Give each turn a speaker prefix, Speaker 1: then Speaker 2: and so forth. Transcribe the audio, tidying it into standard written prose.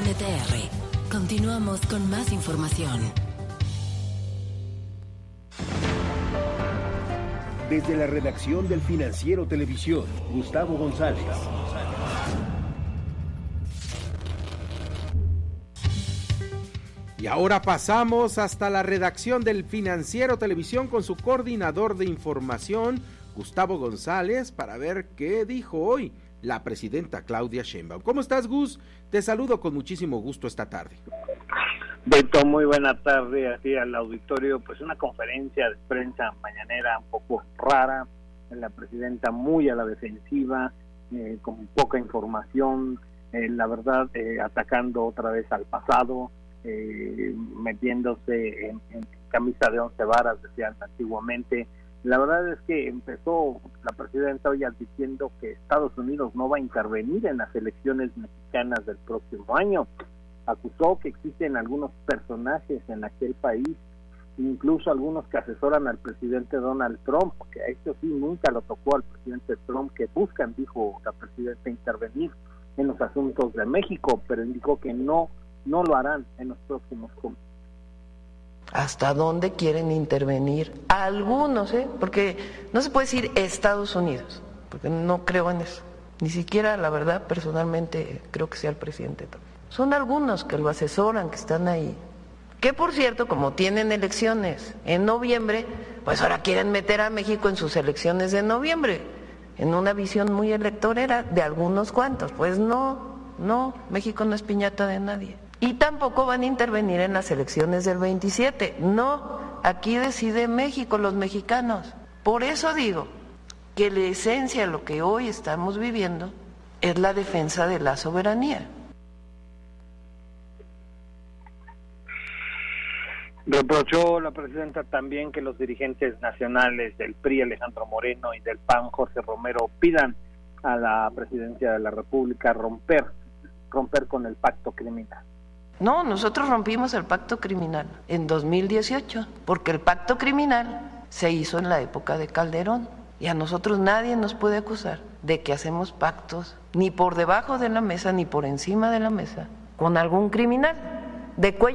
Speaker 1: NTR. Continuamos con más información.
Speaker 2: Desde la redacción del Financiero Televisión, Gustavo González.
Speaker 3: Y ahora pasamos hasta la redacción del Financiero Televisión con su coordinador de información, Gustavo González, para ver qué dijo hoy la presidenta Claudia Sheinbaum. ¿Cómo estás, Gus? Te saludo con muchísimo gusto esta tarde.
Speaker 4: Beto, muy buena tarde aquí al auditorio. Pues una conferencia de prensa mañanera un poco rara, la presidenta muy a la defensiva, con poca información, la verdad atacando otra vez al pasado, metiéndose en camisa de 11 varas, decían antiguamente. La verdad es que empezó la presidenta hoy diciendo que Estados Unidos no va a intervenir en las elecciones mexicanas del próximo año. Acusó que existen algunos personajes en aquel país, incluso algunos que asesoran al presidente Donald Trump, que a esto sí nunca lo tocó al presidente Trump, que buscan, dijo la presidenta, intervenir en los asuntos de México, pero indicó que no lo harán en los próximos comicios.
Speaker 5: ¿Hasta dónde quieren intervenir? Algunos, porque no se puede decir Estados Unidos, porque no creo en eso. Ni siquiera, la verdad, personalmente creo que sea el presidente Trump. Son algunos que lo asesoran, que están ahí. Que, por cierto, como tienen elecciones en noviembre, pues ahora quieren meter a México en sus elecciones de noviembre, en una visión muy electorera de algunos cuantos. Pues no, México no es piñata de nadie. Y tampoco van a intervenir en las elecciones del 27. No, aquí decide México, los mexicanos. Por eso digo que la esencia de lo que hoy estamos viviendo es la defensa de la soberanía.
Speaker 4: Reprochó la presidenta también que los dirigentes nacionales del PRI, Alejandro Moreno, y del PAN, Jorge Romero, pidan a la presidencia de la República romper con el pacto criminal.
Speaker 5: No, nosotros rompimos el pacto criminal en 2018, porque el pacto criminal se hizo en la época de Calderón, y a nosotros nadie nos puede acusar de que hacemos pactos ni por debajo de la mesa ni por encima de la mesa con algún criminal de cuello